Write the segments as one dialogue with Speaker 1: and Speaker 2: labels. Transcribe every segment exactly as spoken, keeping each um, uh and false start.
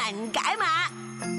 Speaker 1: 人解碼。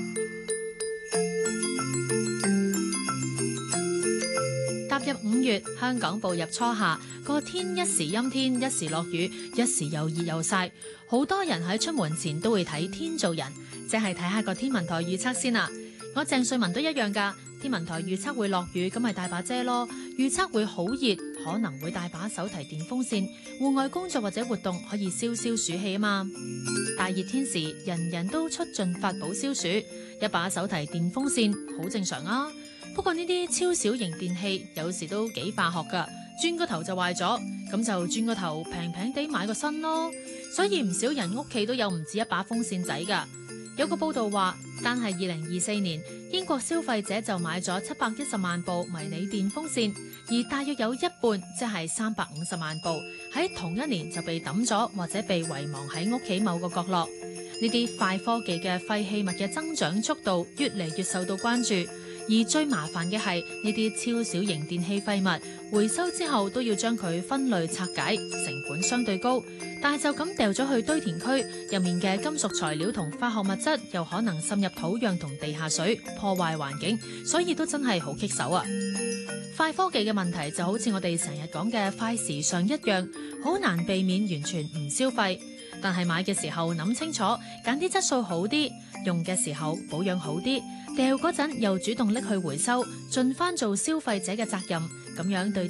Speaker 2: 踏入五月，香港步入初夏，個天一時陰天，一時落雨，一時又熱又曬。好多人喺出門前都會睇天做人，即係睇下個天文台預測先啦。我鄭瑞文都一樣㗎，天文台預測會落雨，咁咪帶把遮咯。預測會好熱，可能會帶把手提電風扇，戶外工作或者活動可以消消暑氣啊嘛。大熱天時，人人都出盡法寶消暑，一把手提電風扇好正常啊。不過呢啲超小型電器有時都幾化學㗎，轉個頭就壞咗，咁就轉個頭平平地買個新咯。所以唔少人屋企都有唔止一把風扇仔㗎。有個報道話，單係二零二四年，英國消費者就買咗七百一十萬部迷你電風扇，而大約有一半，即係三百五十萬部，喺同一年就被抌咗或者被遺忘喺屋企某個角落。呢啲快科技嘅廢棄物嘅增長速度越嚟越受到關注。而最麻煩嘅係呢啲超小型電器廢物回收之後都要將佢分類拆解，成本相對高。但係就咁掉咗去堆填區，入面嘅金屬材料同化學物質又可能滲入土壤同地下水，破壞環境，所以都真係好棘手啊！快科技嘅問題就好似我哋成日講嘅快時尚一樣，好難避免完全唔消費。但係買嘅時候諗清楚，揀啲質素好啲，用嘅時候保養好啲，掉嗰陣又主動拎去回收，盡翻做消費者嘅責任，咁樣對